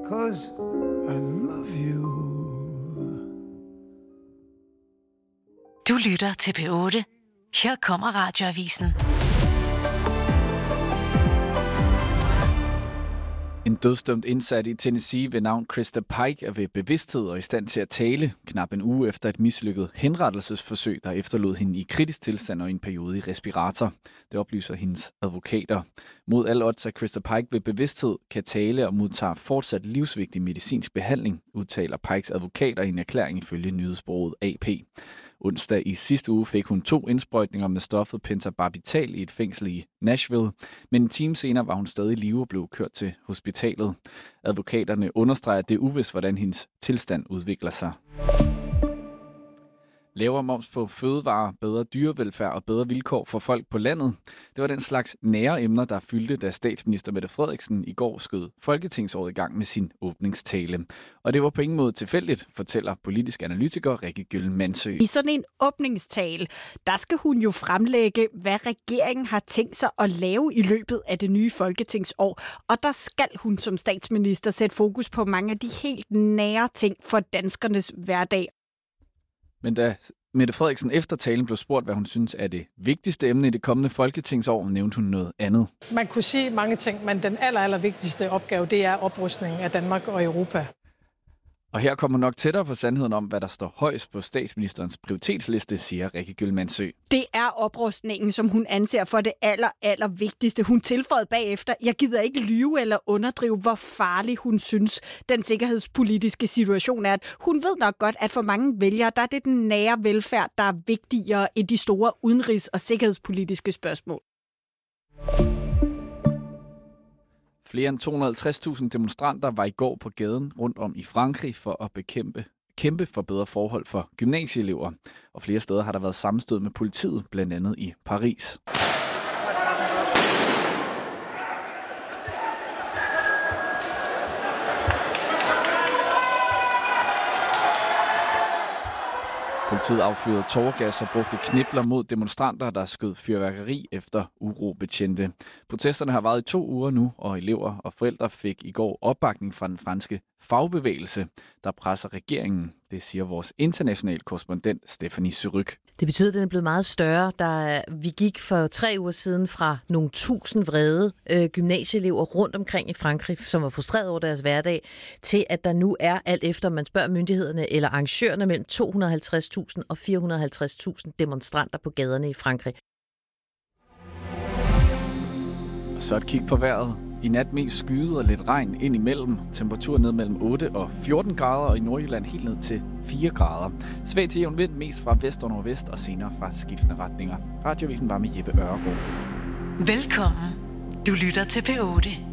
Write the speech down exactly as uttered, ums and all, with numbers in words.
'cause I love you. Du lytter til P otte. Her kommer Radioavisen. En dødsdømt indsat i Tennessee ved navn Krista Pike er ved bevidsthed og i stand til at tale, knap en uge efter et mislykket henrettelsesforsøg, der efterlod hende i kritisk tilstand og i en periode i respirator. Det oplyser hendes advokater. Mod alle odds er Krista Pike ved bevidsthed, kan tale og modtager fortsat livsvigtig medicinsk behandling, udtaler Pikes advokater i en erklæring ifølge nyhedsbureauet A P. Onsdag i sidste uge fik hun to indsprøjtninger med stoffet pentobarbital i et fængsel i Nashville, men en time senere var hun stadig i live og blev kørt til hospitalet. Advokaterne understreger, at det er uvist, hvordan hendes tilstand udvikler sig. Lavere moms på fødevarer, bedre dyrevelfærd og bedre vilkår for folk på landet. Det var den slags nære emner, der fyldte, da statsminister Mette Frederiksen i går skød Folketingsåret i gang med sin åbningstale. Og det var på ingen måde tilfældigt, fortæller politisk analytiker Rikke Gyllen Mansø. I sådan en åbningstale, der skal hun jo fremlægge, hvad regeringen har tænkt sig at lave i løbet af det nye folketingsår. Og der skal hun som statsminister sætte fokus på mange af de helt nære ting for danskernes hverdag. Men da Mette Frederiksen efter talen blev spurgt, hvad hun synes er det vigtigste emne i det kommende folketingsår, nævnte hun noget andet. Man kunne sige mange ting, men den aller, aller vigtigste opgave, det er oprustningen af Danmark og Europa. Og her kommer nok tættere på sandheden om, hvad der står højst på statsministerens prioritetsliste, siger Rikke Gyllen Mansø. Det er oprustningen, som hun anser for det aller, aller vigtigste. Hun tilføjede bagefter, jeg gider ikke lyve eller underdrive, hvor farlig hun synes, den sikkerhedspolitiske situation er. Hun ved nok godt, at for mange vælgere, der er det den nære velfærd, der er vigtigere end de store udenrigs- og sikkerhedspolitiske spørgsmål. Flere end to hundrede og halvtreds tusind demonstranter var i går på gaden rundt om i Frankrig for at bekæmpe kæmpe for bedre forhold for gymnasieelever. Og flere steder har der været sammenstød med politiet, blandt andet i Paris. Politiet affyrede tåregas og brugte knipler mod demonstranter, der skød fyrværkeri efter urobetjente. Protesterne har varet i to uger nu, og elever og forældre fik i går opbakning fra den franske fagbevægelse, der presser regeringen. Det siger vores internationale korrespondent Stephanie Suryk. Det betyder, at den er blevet meget større. Der, vi gik for tre uger siden fra nogle tusind vrede øh, gymnasieelever rundt omkring i Frankrig, som var frustreret over deres hverdag, til at der nu er, alt efter man spørger myndighederne eller arrangørerne, mellem to hundrede og halvtreds tusind og fire hundrede og halvtreds tusind demonstranter på gaderne i Frankrig. Og så et kig på vejret. I nat mest skyet og lidt regn ind imellem. Temperatur ned mellem otte og fjorten grader, og i Nordjylland helt ned til fire grader. Svag til jævn vind, mest fra vest og nordvest, og senere fra skiftende retninger. Radioavisen var med Jeppe Øregård. Velkommen. Du lytter til P otte.